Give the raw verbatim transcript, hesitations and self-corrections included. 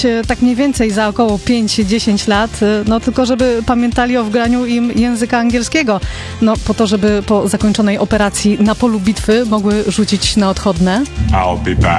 Tak mniej więcej za około pięć dziesięć lat, no tylko żeby pamiętali o wgraniu im języka angielskiego, no po to, żeby po zakończonej operacji na polu bitwy mogły rzucić na odchodne. I'll be back.